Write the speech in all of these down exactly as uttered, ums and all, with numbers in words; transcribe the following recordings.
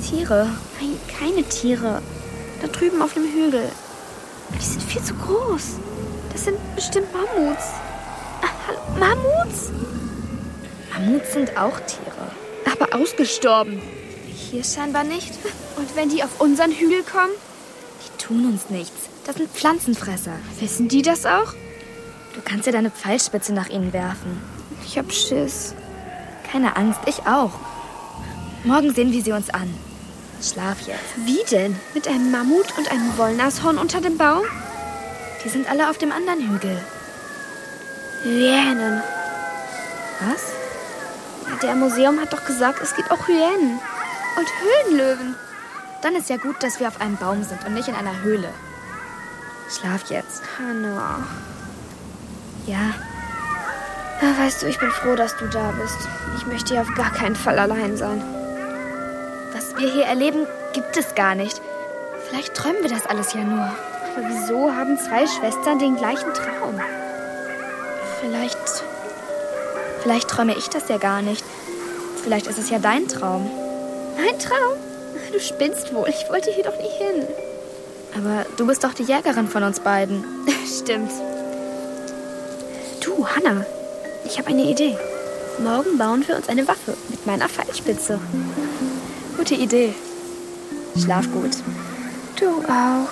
Tiere. Nein, keine Tiere. Da drüben auf dem Hügel. Die sind viel zu groß. Das sind bestimmt Mammuts. Ah, hallo, Mammuts? Mammuts sind auch Tiere. Aber ausgestorben. Hier scheinbar nicht. Und wenn die auf unseren Hügel kommen? Die tun uns nichts. Das sind Pflanzenfresser. Wissen die das auch? Du kannst ja deine Pfeilspitze nach ihnen werfen. Ich hab Schiss. Keine Angst, ich auch. Morgen sehen wir sie uns an. Schlaf jetzt. Wie denn? Mit einem Mammut und einem Wollnashorn unter dem Baum? Die sind alle auf dem anderen Hügel. Hyänen. Was? Der Museum hat doch gesagt, es gibt auch Hyänen. Und Höhlenlöwen. Dann ist ja gut, dass wir auf einem Baum sind und nicht in einer Höhle. Schlaf jetzt. Hannah. Ja. Weißt du, ich bin froh, dass du da bist. Ich möchte hier auf gar keinen Fall allein sein. Was wir hier erleben, gibt es gar nicht. Vielleicht träumen wir das alles ja nur. Aber wieso haben zwei Schwestern den gleichen Traum? Vielleicht... Vielleicht träume ich das ja gar nicht. Vielleicht ist es ja dein Traum. Mein Traum? Du spinnst wohl. Ich wollte hier doch nie hin. Aber du bist doch die Jägerin von uns beiden. Stimmt. Du, Hannah, ich habe eine Idee. Morgen bauen wir uns eine Waffe mit meiner Pfeilspitze. Gute Idee. Schlaf gut. Du auch.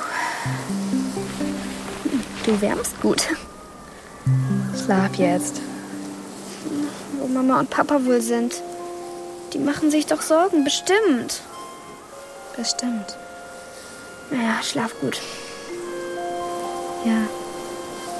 Du wärmst gut. Schlaf jetzt. Wo Mama und Papa wohl sind. Die machen sich doch Sorgen, bestimmt. Bestimmt. Naja, schlaf gut. Ja.